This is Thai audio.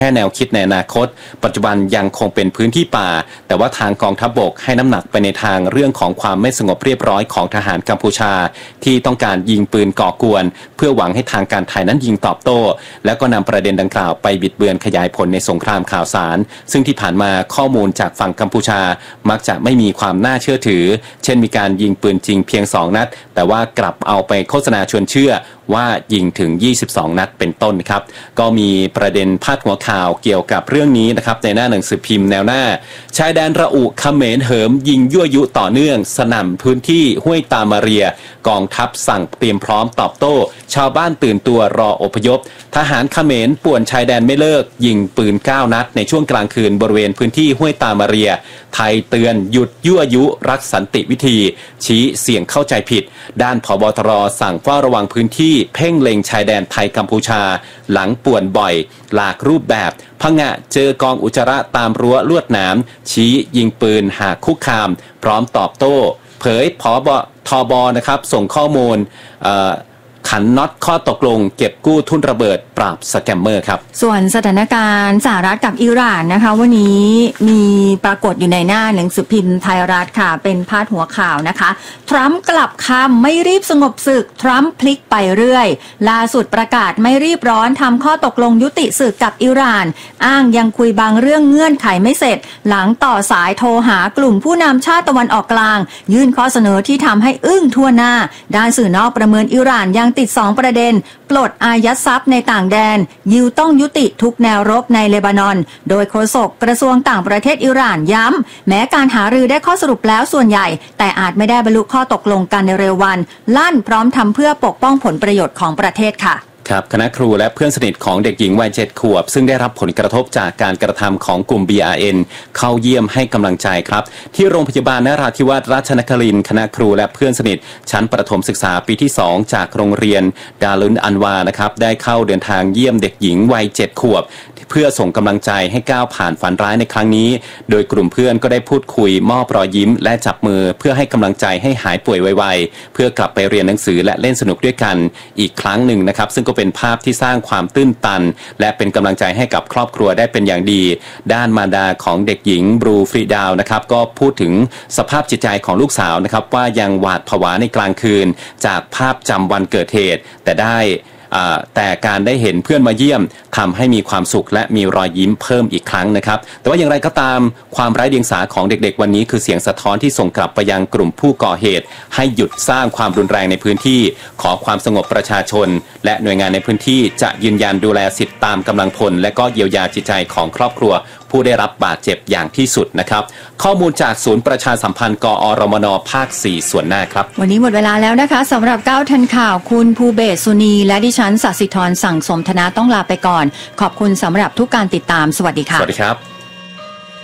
แค่แนวคิดในอนาคตปัจจุบันยังคงเป็นพื้นที่ป่าแต่ว่าทางกองทัพบกให้น้ำหนักไปในทางเรื่องของความไม่สงบเรียบร้อยของทหารกัมพูชาที่ต้องการยิงปืนก่อกวนเพื่อหวังให้ทางการไทยนั้นยิงตอบโต้แล้วก็นำประเด็นดังกล่าวไปบิดเบือนขยายผลในสงครามข่าวสารซึ่งที่ผ่านมาข้อมูลจากฝั่งกัมพูชามักจะไม่มีความน่าเชื่อถือเช่นมีการยิงปืนจริงเพียง2นัดแต่ว่ากลับเอาไปโฆษณาชวนเชื่อว่ายิงถึง22นัดเป็นต้นครับก็มีประเด็นพาดหัวข่าวเกี่ยวกับเรื่องนี้นะครับในหน้าหนังสือพิมพ์แนวหน้าชายแดนระอุเขมรเหิมยิงยั่วยุต่อเนื่องสนั่นพื้นที่ห้วยตามาเรียกองทัพสั่งเตรียมพร้อมตอบโต้ชาวบ้านตื่นตัวรออพยพทหารเขมรป่วนชายแดนไม่เลิกยิงปืน9นัดในช่วงกลางคืนบริเวณพื้นที่ห้วยตามาเรียไทยเตือนหยุดยั่วยุรักสันติวิธีชี้เสี่ยงเข้าใจผิดด้านผบ.ตร.สั่งเฝ้าระวังพื้นที่เพ่งเล็งชายแดนไทยกัมพูชาหลังป่วนบ่อยหลากรูปแบบพงะเจอกองอุจจาระตามรั้วลวดหนามชี้ยิงปืนหากคุกคามพร้อมตอบโต้เผยผบ.ทบ.นะครับส่งข้อมูลขันน็อตข้อตกลงเก็บกู้ทุนระเบิดปราบสแกมเมอร์ครับส่วนสถานการณ์สหรัฐกับอิหร่านนะคะวันนี้มีปรากฏอยู่ในหน้าหนังสือพิมพ์ไทยรัฐค่ะเป็นพาดหัวข่าวนะคะทรัมป์กลับคำไม่รีบสงบศึกทรัมป์พลิกไปเรื่อยล่าสุดประกาศไม่รีบร้อนทำข้อตกลงยุติศึกกับอิหร่านอ้างยังคุยบางเรื่องเงื่อนไขไม่เสร็จหลังต่อสายโทรหากลุ่มผู้นำชาติตะวันออกกลางยื่นข้อเสนอที่ทำให้อึ้งทั่วหน้าด้านสื่อนอกประเมินอิหร่านยังติด2ประเด็นปลดอายัดทรัพย์ในต่างแดนยิวต้องยุติทุกแนวรบในเลบานอนโดยโฆษกกระทรวงต่างประเทศอิหร่านย้ำแม้การหารือได้ข้อสรุปแล้วส่วนใหญ่แต่อาจไม่ได้บรรลุข้อตกลงกันในเร็ววันลั่นพร้อมทำเพื่อปกป้องผลประโยชน์ของประเทศค่ะครับคณะครูและเพื่อนสนิทของเด็กหญิงวัย7 ขวบซึ่งได้รับผลกระทบจากการกระทำของกลุ่ม BRN เข้าเยี่ยมให้กำลังใจครับที่โรงพยาบาลนราธิวาสราชนครินทร์คณะครูและเพื่อนสนิทชั้นประถมศึกษาปีที่2จากโรงเรียนดารุนอันวานะครับได้เข้าเดินทางเยี่ยมเด็กหญิงวัย7 ขวบเพื่อส่งกำลังใจให้ก้าวผ่านฝันร้ายในครั้งนี้โดยกลุ่มเพื่อนก็ได้พูดคุยมอบรอยยิ้มและจับมือเพื่อให้กำลังใจให้หายป่วยไวๆเพื่อกลับไปเรียนหนังสือและเล่นสนุกด้วยกันอีกครั้งหนึ่งนะครับซึ่งก็เป็นภาพที่สร้างความตื้นตันและเป็นกำลังใจให้กับครอบครัวได้เป็นอย่างดีด้านมารดาของเด็กหญิงบรูฟรีดาวนะครับก็พูดถึงสภาพจิตใจของลูกสาวนะครับว่ายังหวาดผวาในกลางคืนจากภาพจำวันเกิดเหตุแต่การได้เห็นเพื่อนมาเยี่ยมทำให้มีความสุขและมีรอยยิ้มเพิ่มอีกครั้งนะครับแต่ว่าอย่างไรก็ตามความไร้เดียงสาของเด็กๆวันนี้คือเสียงสะท้อนที่ส่งกลับไปยังกลุ่มผู้ก่อเหตุให้หยุดสร้างความรุนแรงในพื้นที่ขอความสงบประชาชนและหน่วยงานในพื้นที่จะยืนยันดูแลสิทธิตามกำลังพลและก็เยียวยาจิตใจของครอบครัวผู้ได้รับบาดเจ็บอย่างที่สุดนะครับข้อมูลจากศูนย์ประชาสัมพันธ์กอรมนภาค4ส่วนหน้าครับวันนี้หมดเวลาแล้วนะคะสำหรับ9ทันข่าวคุณภูเบศสุนีและดิฉันศศิธรสั่งสมธนาต้องลาไปก่อนขอบคุณสำหรับทุกการติดตามสวัสดีค่ะสวัสดีครับ